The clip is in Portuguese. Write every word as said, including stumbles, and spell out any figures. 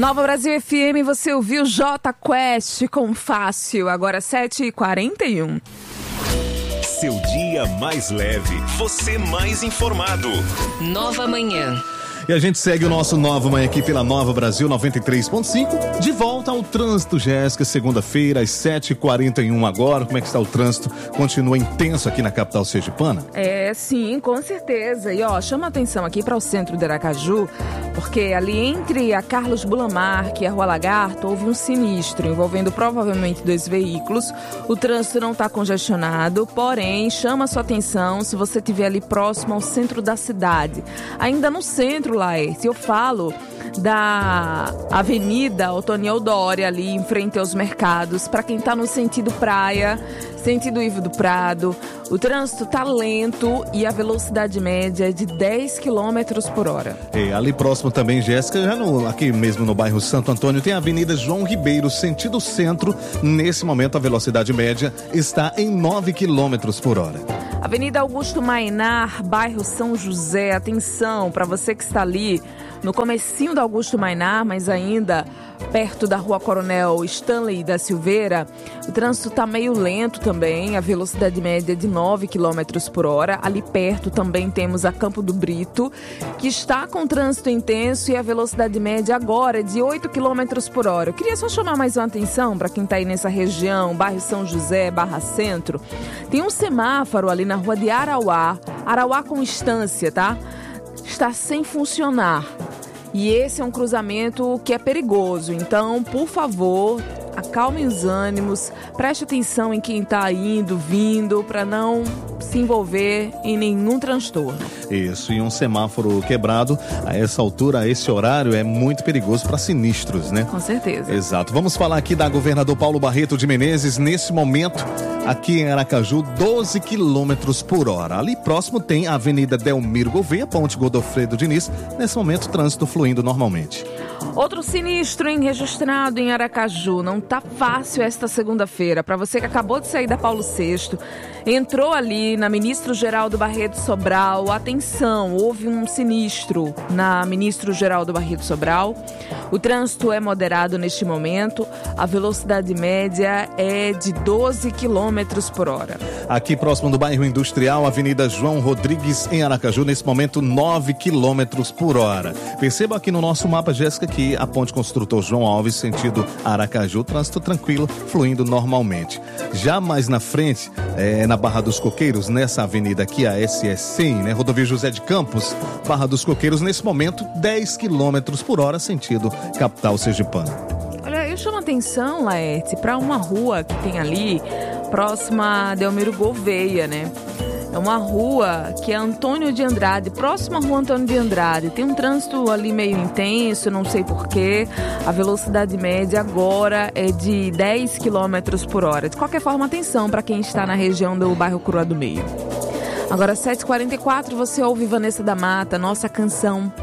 Nova Brasil F M, você ouviu J Quest com Fácil, agora sete e quarenta e um. Seu dia mais leve, você mais informado. Nova Manhã. E a gente segue o nosso Nova Manhã aqui pela Nova Brasil noventa e três ponto cinco. De volta ao trânsito, Jéssica, segunda-feira, às sete e quarenta e um agora. Como é que está o trânsito? Continua intenso aqui na capital sergipana? É, sim, com certeza. E ó, chama atenção aqui para o centro de Aracaju, porque ali entre a Carlos Bulamarque e a Rua Lagarto houve um sinistro envolvendo provavelmente dois veículos. O trânsito não está congestionado, porém chama a sua atenção se você estiver ali próximo ao centro da cidade. Ainda no centro, Laerte, eu falo da Avenida Otoniel Doria, ali em frente aos mercados, para quem está no sentido praia, sentido Ivo do Prado. O trânsito está lento e a velocidade média é de dez quilômetros por hora. É, ali próximo também, Jéssica, já no, aqui mesmo no bairro Santo Antônio, tem a Avenida João Ribeiro, sentido centro. Nesse momento, a velocidade média está em nove quilômetros por hora. Avenida Augusto Mainar, bairro São José. Atenção, para você que está ali no comecinho da Augusto Mainar, mas ainda perto da Rua Coronel Stanley da Silveira, o trânsito está meio lento também, a velocidade média é de nove quilômetros por hora. Ali perto também temos a Campo do Brito, que está com trânsito intenso e a velocidade média agora é de oito quilômetros por hora. Eu queria só chamar mais uma atenção para quem está aí nessa região, bairro São José, Barra Centro. Tem um semáforo ali na Rua de Arauá, Arauá com Estância, tá? Está sem funcionar. E esse é um cruzamento que é perigoso. Então, por favor, acalmem os ânimos, preste atenção em quem está indo, vindo, para não se envolver em nenhum transtorno. Isso, e um semáforo quebrado a essa altura, a esse horário, é muito perigoso para sinistros, né? Com certeza. Exato. Vamos falar aqui da governador Paulo Barreto de Menezes. Nesse momento, aqui em Aracaju, doze quilômetros por hora. Ali próximo tem a Avenida Delmiro Gouveia, Ponte Godofredo Diniz. Nesse momento, trânsito fluindo normalmente. Outro sinistro hein, registrado em Aracaju. Não tá fácil esta segunda-feira. Para você que acabou de sair da Paulo sexto, entrou ali na Ministro Geraldo Barreto Sobral. Atenção, houve um sinistro na Ministro Geraldo Barreto Sobral. O trânsito é moderado neste momento. A velocidade média é de doze quilômetros por hora. Aqui próximo do bairro Industrial, Avenida João Rodrigues, em Aracaju, nesse momento nove quilômetros por hora. Perceba aqui no nosso mapa, Jéssica, que a ponte Construtor João Alves, sentido Aracaju, trânsito tranquilo, fluindo normalmente. Já mais na frente, é, na Barra dos Coqueiros, nessa avenida aqui, a S S cem, né? Rodovia José de Campos, Barra dos Coqueiros, nesse momento dez quilômetros por hora, sentido capital sergipana. Olha, eu chamo a atenção, Laerte, para uma rua que tem ali, próxima a Delmiro Gouveia, né? É uma rua que é Antônio de Andrade, próxima à Rua Antônio de Andrade. Tem um trânsito ali meio intenso, não sei porquê. A velocidade média agora é de dez quilômetros por hora. De qualquer forma, atenção para quem está na região do bairro Croa do Meio. Agora, sete e quarenta e quatro, você ouve Vanessa da Mata, Nossa Canção.